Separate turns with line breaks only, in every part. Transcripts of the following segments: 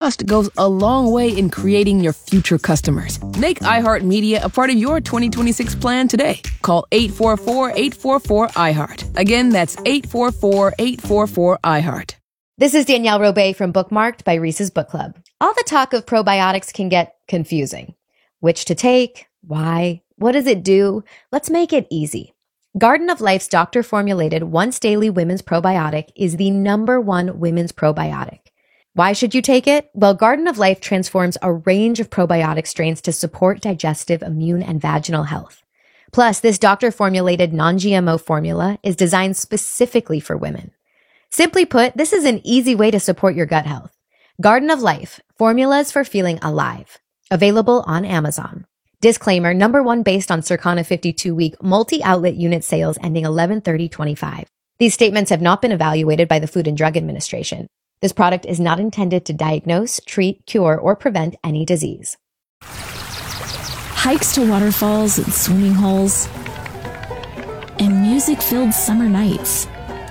trust goes a long way in creating your future customers. Make iHeartMedia a part of your 2026 plan today. Call 844-844-iHeart. Again, that's 844-844-iHeart.
This is Danielle Robay from Bookmarked by Reese's Book Club. All the talk of probiotics can get confusing. Which to take? Why? What does it do? Let's make it easy. Garden of Life's doctor-formulated once-daily women's probiotic is the #1 women's probiotic. Why should you take it? Well, Garden of Life transforms a range of probiotic strains to support digestive, immune, and vaginal health. Plus, this doctor-formulated non-GMO formula is designed specifically for women. Simply put, this is an easy way to support your gut health. Garden of Life, formulas for feeling alive. Available on Amazon. Disclaimer, #1 based on Circana 52-week multi-outlet unit sales ending 11/30/25. These statements have not been evaluated by the Food and Drug Administration. This product is not intended to diagnose, treat, cure, or prevent any disease.
Hikes to waterfalls and swimming holes, and music-filled summer nights.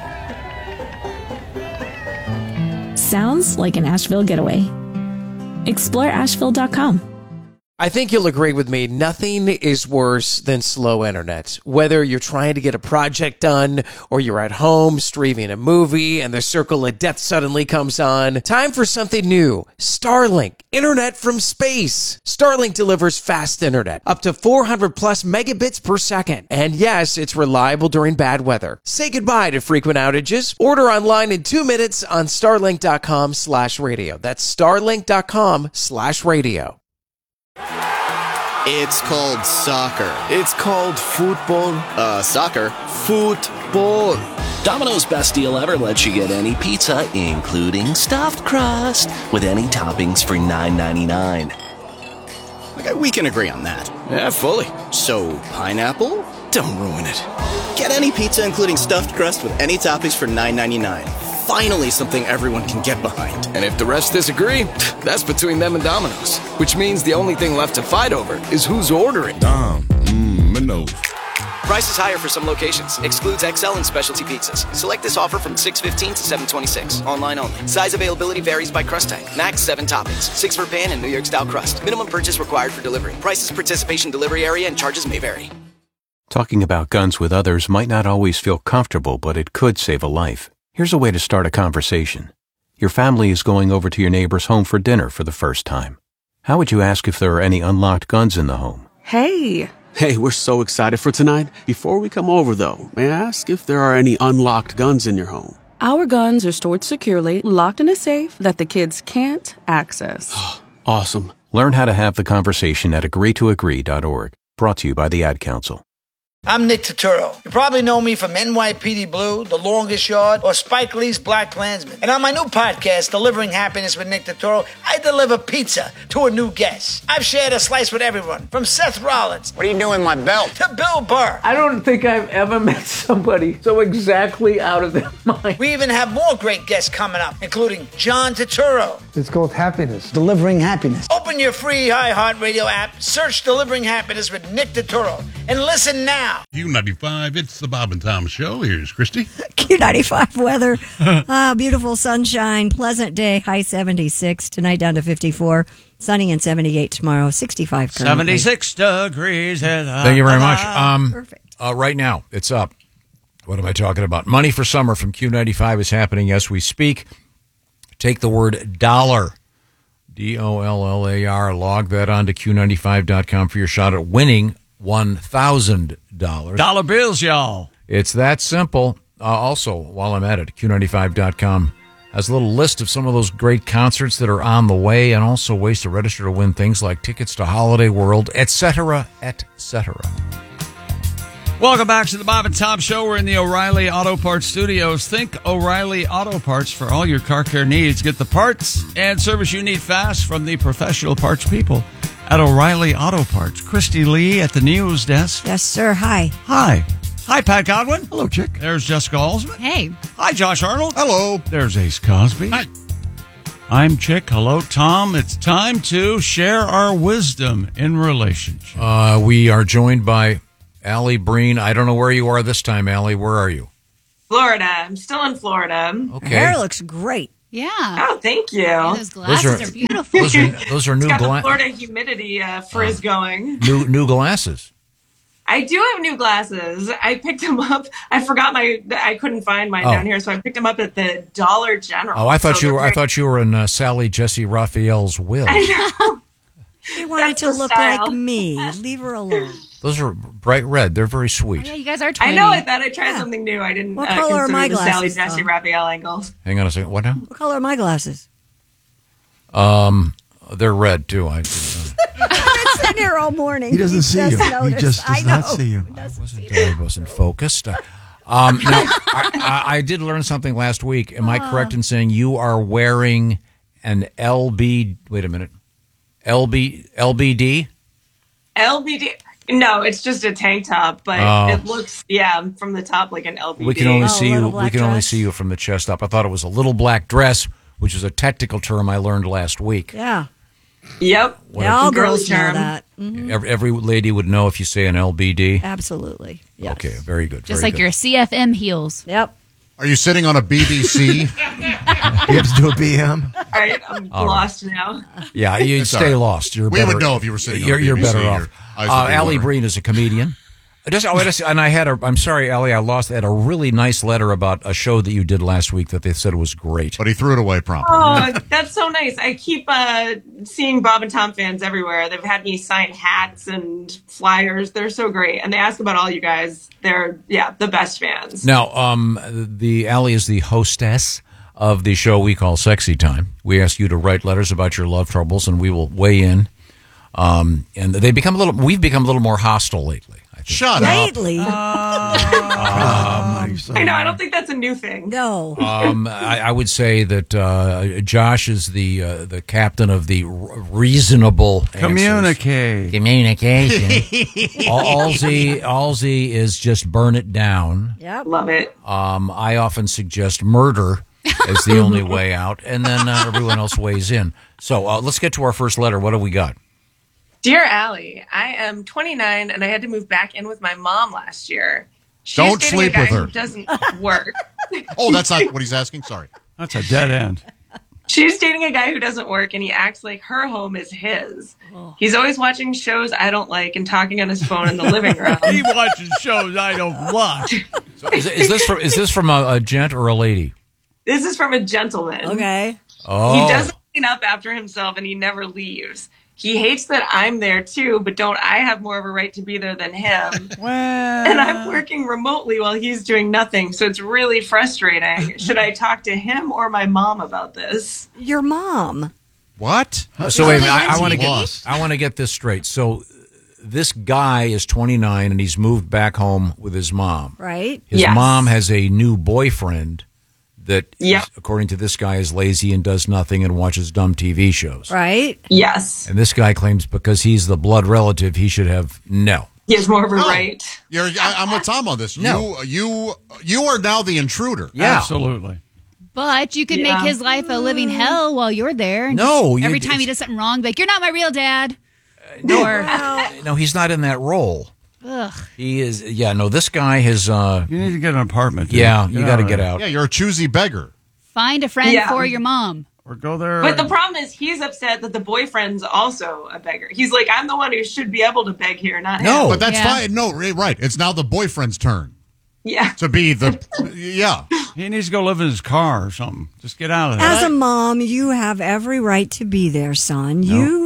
Sounds like an Asheville getaway. Explore Asheville.com.
I think you'll agree with me. Nothing is worse than slow internet. Whether you're trying to get a project done or you're at home streaming a movie and the circle of death suddenly comes on. Time for something new. Starlink. Internet from space. Starlink delivers fast internet. Up to 400 plus megabits per second. And yes, it's reliable during bad weather. Say goodbye to frequent outages. Order online in 2 minutes on starlink.com/radio. That's starlink.com/radio.
It's called soccer.
It's called football.
Soccer.
Football.
Domino's best deal ever lets you get any pizza, including stuffed crust, with any toppings for $9.99.
Okay, we can agree on that.
Yeah, fully.
So, pineapple?
Don't ruin it.
Get any pizza, including stuffed crust, with any toppings for $9.99. Finally, something everyone can get behind.
And if the rest disagree, that's between them and Domino's. Which means the only thing left to fight over is who's ordering.
Domino's.
Price is higher for some locations. Excludes XL and specialty pizzas. Select this offer from 6/15 to 7/26. Online only. Size availability varies by crust type. Max 7 toppings. 6 for pan and New York style crust. Minimum purchase required for delivery. Prices, participation, delivery area, and charges may vary.
Talking about guns with others might not always feel comfortable, but it could save a life. Here's a way to start a conversation. Your family is going over to your neighbor's home for dinner for the first time. How would you ask if there are any unlocked guns in the home?
Hey,
we're so excited for tonight. Before we come over, though, may I ask if there are any unlocked guns in your home?
Our guns are stored securely, locked in a safe that the kids can't access.
Awesome.
Learn how to have the conversation at agreetoagree.org. Brought to you by the Ad Council.
I'm Nick Turturro. You probably know me from NYPD Blue, The Longest Yard, or Spike Lee's Black Klansman. And on my new podcast, Delivering Happiness with Nick Turturro, I deliver pizza to a new guest. I've shared a slice with everyone, from Seth Rollins.
What are you doing with my belt?
To Bill Burr.
I don't think I've ever met somebody so exactly out of their mind.
We even have more great guests coming up, including John Turturro.
It's called Happiness. Delivering Happiness.
Open your free iHeartRadio app, search Delivering Happiness with Nick Turturro, and listen now.
Q95, it's the Bob and Tom Show. Here's Christy.
Q95 weather. Beautiful sunshine, pleasant day, high 76. Tonight down to 54. Sunny and 78 tomorrow, 65 currently.
76 degrees.
Thank you very much.
Perfect.
Right now, it's up. What am I talking about? Money for Summer from Q95 is happening as we speak. Take the word dollar, DOLLAR, log that onto Q95.com for your shot at winning $1,000.
Dollar bills, y'all.
It's that simple. Also, while I'm at it, Q95.com has a little list of some of those great concerts that are on the way, and also ways to register to win things like tickets to Holiday World, etc., etc.
Welcome back to the Bob and Tom Show. We're in the O'Reilly Auto Parts Studios. Think O'Reilly Auto Parts for all your car care needs. Get the parts and service you need fast from the professional parts people at O'Reilly Auto Parts. Christy Lee at the news desk.
Yes, sir. Hi.
Hi. Hi, Pat Godwin.
Hello, Chick.
There's Jessica Alsman.
Hey.
Hi, Josh Arnold.
Hello.
There's Ace Cosby.
Hi.
I'm Chick. Hello, Tom. It's time to share our wisdom in relationships.
We are joined by Allie Breen. I don't know where you are this time, Allie. Where are you?
Florida. I'm still in Florida.
Okay.
Hair looks great.
Yeah.
Oh, thank you.
Yeah, those glasses are beautiful.
Those are new
It's got the
glasses.
Florida humidity frizz going.
New glasses.
I do have new glasses. I picked them up. I forgot I couldn't find mine down here, so I picked them up at the Dollar General.
Oh, I thought you were in Sally Jesse Raphael's will.
I know.
She wanted to look like me. Leave her alone.
Those are bright red. They're very sweet.
Yeah, you guys are
I know. I thought I'd try something new. I didn't
What color are
consider
my
the Sally
glasses,
Jesse
though?
Raphael angle.
Hang on a second. What now?
What color are my glasses?
They're red too.
I've been sitting here all morning.
He doesn't see you. He
noticed.
just does not see you.
I wasn't focused. Now, I did learn something last week. Am I correct in saying you are wearing an LB? Wait a minute. LBD?
LBD. No, it's just a tank top, but it looks from the top like an LBD.
We can only see you. We can only see you from the chest up. I thought it was a little black dress, which is a technical term I learned last week.
Yeah.
Yep.
All
girly
girls know
term.
that.
Every lady would know if you say an LBD.
Absolutely. Yes.
Okay, very good.
Just
very
like
good.
your CFM heels.
Yep.
Are you sitting on a BBC? You have to do a BM?
All right, I'm lost now.
Yeah, you'd
It's
stay
all right.
lost. You're
We
better,
would know if you were sitting on
You're
BBC,
better
your
off.
eyes would be
Allie
watering.
Breen is a comedian. And I had I'm sorry, Allie, I had a really nice letter about a show that you did last week that they said was great.
But he threw it away promptly.
Oh, that's so nice. I keep seeing Bob and Tom fans everywhere. They've had me sign hats and flyers. They're so great. And they ask about all you guys. They're, the best fans.
Now, Allie is the hostess of the show we call Sexy Time. We ask you to write letters about your love troubles, and we will weigh in. And we've become a little more hostile lately.
Shut
Lately.
I know. I don't think that's a new thing.
No.
I would say that Josh is the captain of the reasonable
Communicate.
communication. Allsy is just burn it down.
Yep.
Love it.
I often suggest murder as the only way out, and then everyone else weighs in. So let's get to our first letter. What do we got?
Dear Allie, I am 29 and I had to move back in with my mom last year. She's
Don't
dating
sleep
a guy
with her.
Who doesn't work.
Oh, that's not what he's asking? Sorry.
That's a dead end.
She's dating a guy who doesn't work, and he acts like her home is his. He's always watching shows I don't like and talking on his phone in the living room.
He watches shows I don't watch.
So is this from a gent or a lady?
This is from a gentleman.
Okay.
Oh.
He doesn't clean up after himself, and he never leaves. He hates that I'm there too, but don't I have more of a right to be there than him? And I'm working remotely while he's doing nothing, so it's really frustrating. Should I talk to him or my mom about this?
Your mom.
What?
So wait a minute. I
Lost.
want to get this straight. So this guy is 29 and he's moved back home with his mom.
Right.
His
Yes.
mom has a new boyfriend that,
Yep.
according to this guy, is lazy and does nothing and watches dumb TV shows.
Right.
Yes.
And this guy claims because he's the blood relative, he should have no.
He has more of a
No.
right.
I'm with Tom on this.
No.
You are now the intruder.
Yeah.
Absolutely.
But you could make his life a living hell while you're there. And
No,
just
you-
every time he does something wrong, be like, you're not my real dad.
No.
Or,
No, he's not in that role.
ugh.
He is. Yeah, no, this guy has.
You need to get an apartment. Dude.
Yeah, you got to get
there.
out.
Yeah, you're a choosy beggar.
Find a friend
Yeah.
for your mom.
Or go there.
But the problem is he's upset that the boyfriend's also a beggar. He's like, I'm the one who should be able to beg here, not him.
But that's
Yeah.
fine. No, right. It's now the boyfriend's turn
Yeah.
to be the. Yeah.
He needs to go live in his car or something. Just get out of there.
As a mom, you have every right to be there, son.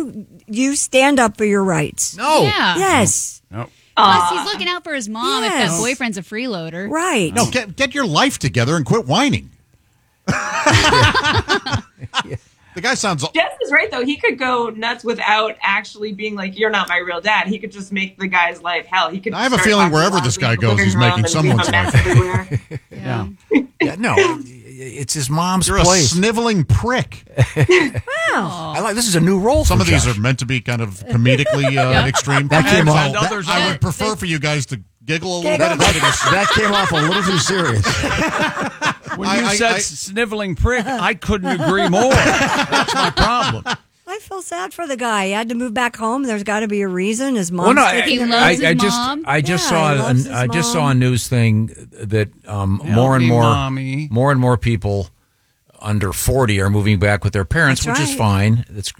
You stand up for your rights.
No.
Yeah.
Yes.
Nope.
Plus, he's looking out for his mom if
Yes.
that boyfriend's a freeloader.
Right.
No, get your life together and quit whining. The guy sounds.
Jess is right, though. He could go nuts without actually being like, you're not my real dad. He could just make the guy's life hell. He could.
I have a
start
feeling
talking
wherever this
loudly
guy
in the
goes, he's
living room
making
and
someone's
leave a mess
life.
everywhere.
Yeah. Yeah, no, it's his mom's
You're
place.
a sniveling prick.
I like this is a new role.
Some
for
of these
Josh.
are meant to be kind of comedically extreme.
That came
So
off-
others
I
aren't.
would prefer for you guys to giggle a little
Giggle.
bit. That came off a little too serious.
When you said sniveling prick, I couldn't agree more. That's my problem.
I feel sad for the guy. He had to move back home. There's got to be a reason. His mom.
Well, no,
He loves his mom.
I just
Yeah, he loves his
saw a
mom.
news thing that more and
me,
more
mommy.
more and more people under 40 are moving back with their parents,
That's
which is
right.
fine. It's